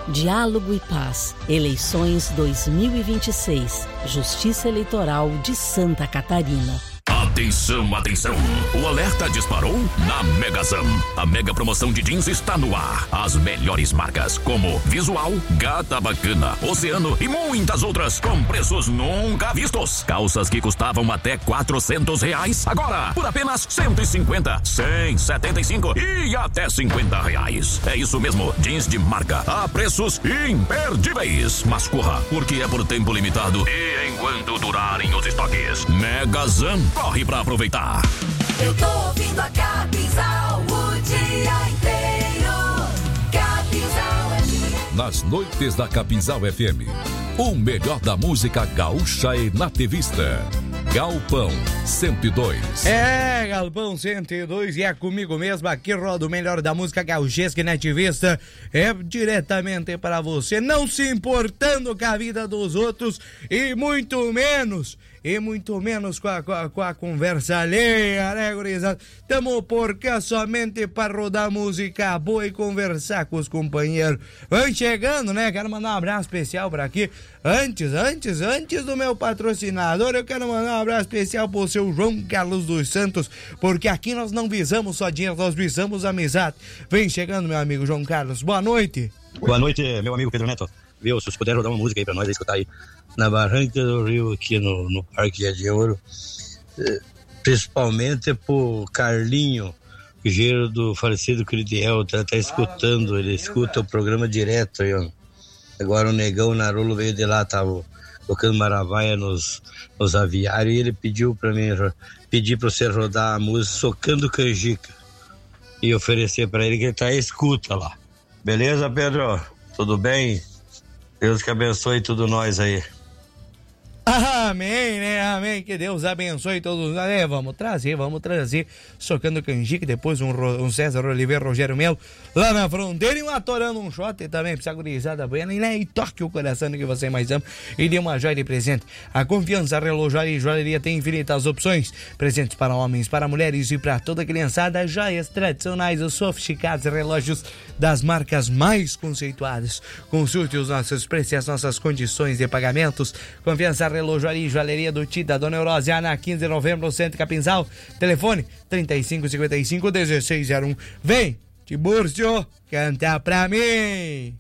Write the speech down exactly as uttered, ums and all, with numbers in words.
Diálogo e Paz. Eleições dois mil e vinte e seis. Justiça Eleitoral de Santa Catarina. Atenção, atenção! O alerta disparou na Megazam. A mega promoção de jeans está no ar. As melhores marcas como Visual, Gata Bacana, Oceano e muitas outras com preços nunca vistos. Calças que custavam até quatrocentos reais, agora por apenas cento e cinquenta, cem, setenta e cinco e até cinquenta reais. É isso mesmo, jeans de marca a preços imperdíveis. Mas corra, porque é por tempo limitado e enquanto durarem os estoques. Megazam, corre pra aproveitar. Eu tô ouvindo a Capinzal o dia inteiro. Capinzal F M. Nas noites da Capinzal F M, o melhor da música gaúcha e nativista. Galpão cento e dois. É, Galpão cento e dois, e é comigo mesmo, aqui roda o melhor da música gauchesca e nativista, é diretamente para você, não se importando com a vida dos outros, e muito menos, e muito menos com a, com a, com a conversa alheia, né, gurizada? Tamo por cá somente para rodar música boa e conversar com os companheiros. Vão chegando, né? Quero mandar um abraço especial para aqui. Antes, antes, antes do meu patrocinador, eu quero mandar um abraço especial pro seu João Carlos dos Santos, porque aqui nós não visamos só dinheiro, nós visamos amizade. Vem chegando, meu amigo João Carlos. Boa noite. Boa noite, meu amigo Pedro Neto. Viu, se vocês puderem rodar uma música aí pra nós, aí, escutar aí na Barranca do Rio, aqui no, no Parque de Ouro, principalmente pro Carlinho, engenheiro do falecido Cridiel, tá, tá escutando, ele escuta o programa direto aí, ó. Agora o Negão Narolo veio de lá, tava tocando Maravaia nos, nos aviários, e ele pediu pra mim, pedir pra você rodar a música Socando Canjica, e oferecer pra ele que ele tá aí, escuta lá. Beleza, Pedro? Tudo bem? Deus que abençoe tudo nós aí. Amém, né? Amém. Que Deus abençoe todos nós. É, vamos trazer, vamos trazer. Socando Canjica, depois um, um César Oliveira, Rogério Melo, lá na fronteira, e um atorando um shot também, precisa gurizada buena, e, né? E toque o coração do que você mais ama e dê uma joia de presente. A Confiança Relojaria e Joalheria tem infinitas opções. Presentes para homens, para mulheres e para toda a criançada. Joias tradicionais, os sofisticados relógios das marcas mais conceituadas. Consulte os nossos preços e as nossas condições de pagamentos. Confiança Relojaria e Joalheria do Tita, Dona Eurósia, na quinze de novembro, Centro Capinzal. Telefone trinta e cinco, cinquenta e cinco, dezesseis zero um. Vem, Tiburcio, canta pra mim.